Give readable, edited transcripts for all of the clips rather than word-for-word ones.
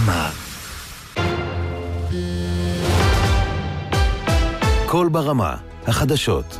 ברמה. קול ברמה, החדשות.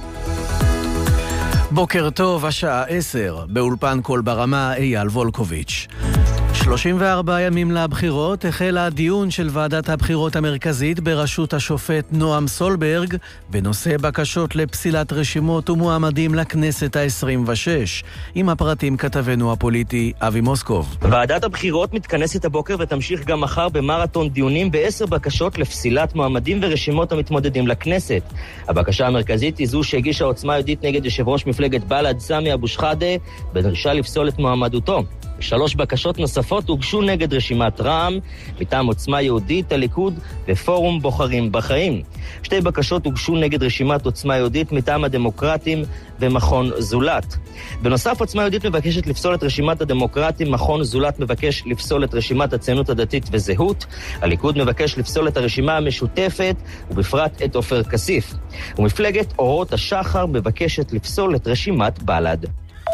בוקר טוב, השעה 10, באולפן קול ברמה, אייל וולקוביץ'. 34 ימים לבחירות החל הדיון של ועדת הבחירות המרכזית בראשות השופט נועם סולברג בנושא בקשות לפסילת רשימות ומועמדים לכנסת ה-26. עם הפרטים כתבנו הפוליטי אבי מוסקוב. ועדת הבחירות מתכנסת הבוקר ותמשיך גם מחר במרתון דיונים ב10 בקשות לפסילת מועמדים ורשימות המתמודדים לכנסת. הבקשה המרכזית היא זו שהגישה עוצמה יהודית נגד יושב ראש מפלגת בל"ד סמי אבו שחאדה בדרישה לפסול את מועמדותו. 3 בקשות נוספות הוגשו נגד רשימת רע"מ, מטעם עוצמה יהודית, הליכוד ופורום בוחרים בחיים. 2 בקשות הוגשו נגד רשימת עוצמה יהודית מטעם הדמוקרטים ומכון זולת. בנוסף, עוצמה יהודית מבקשת לפסול את רשימת הדמוקרטים, מכון זולת מבקש לפסול את רשימת הציונות הדתית וזהות, הליכוד מבקש לפסול את הרשימה המשותפת ובפרט את עופר כסיף. ומפלגת אורות השחר מבקשת לפסול את רשימת בל"ד.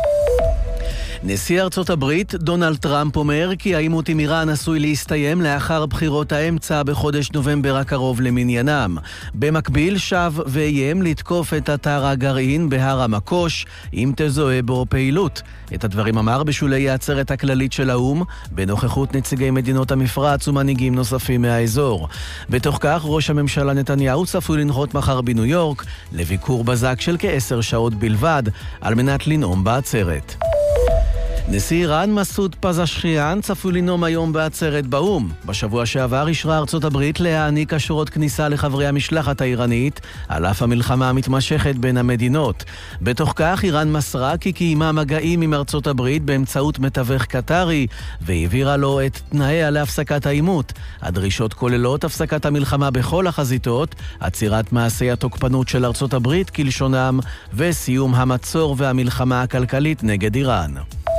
נשיא ארצות הברית דונלד טראמפ אומר כי העימות עם איראן עשוי להסתיים לאחר בחירות האמצע בחודש נובמבר הקרוב למניינם. במקביל שב ואיים לתקוף את אתר הגרעין בהר המקוש אם תזוהה בו פעילות. את הדברים אמר בשולי העצרת הכללית של האו"ם בנוכחות נציגי מדינות המפרץ ומנהיגים נוספים מהאזור. בתוך כך ראש הממשלה נתניהו צפוי לנחות מחר בניו יורק לביקור בזק של כ10 שעות בלבד על מנת לנאום בעצרת. נשיא איראן מסעוד פזשכיאן צפוי לנאום היום בעצרת באו"ם. בשבוע שעבר אישרה ארצות הברית להעניק אשרות כניסה לחברי המשלחת האיראנית על אף המלחמה המתמשכת בין המדינות. בתוך כך איראן מסרה כי קיימה מגעים עם ארצות הברית באמצעות מתווך קטרי והעבירה לו את תנאיה להפסקת העימות. הדרישות כוללות הפסקת המלחמה בכל החזיתות, עצירת מעשי התוקפנות של ארצות הברית כלשונם וסיום המצור והמלחמה הכלכלית נגד איראן.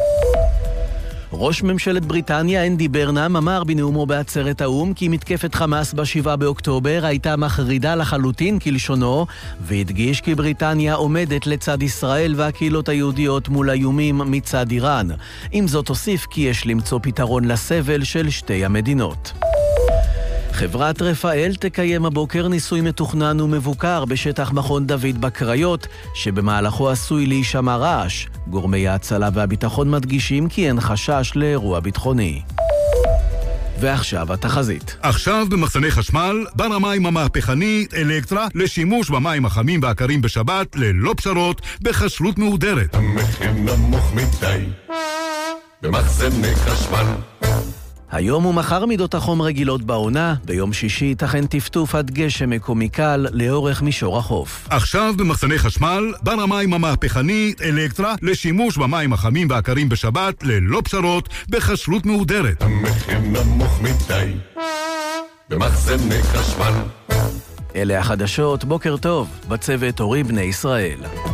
ראש ממשלת בריטניה אנדי ברנם אמר בנאומו בעצרת האו"ם כי מתקפת חמאס ב7 באוקטובר הייתה מחרידה לחלוטין כלשונו, והדגיש כי בריטניה עומדת לצד ישראל והקהילות היהודיות מול האיומים מצד איראן. עם זאת הוסיף כי יש למצוא פתרון לסבל של שתי המדינות. חברת רפאל תקיים הבוקר ניסוי מתוכנן ומבוקר בשטח מכון דוד בקריות, שבמהלכו עשוי להישמע רעש. גורמי ההצלה והביטחון מדגישים כי אין חשש לאירוע ביטחוני. ועכשיו התחזית. עכשיו במחסני חשמל, בר המים המהפכנית אלקטרה לשימוש במים החמים והקרים בשבת ללא פשרות בחשלות מהודרת. המחיר נמוך מדי במחסני חשמל. היום ומחר מידות החום רגילות בעונה, ביום שישי ייתכן טפטוף עד גשם מקומי קל לאורך מישור החוף. עכשיו במחסני חשמל, בר המים המהפכנית אלקטרה לשימוש במים החמים והקרים בשבת ללא פשרות בחשלות מהודרת. המחיר נמוך מדי במחסני חשמל. אלה החדשות, בוקר טוב, בצוות אורי בני ישראל.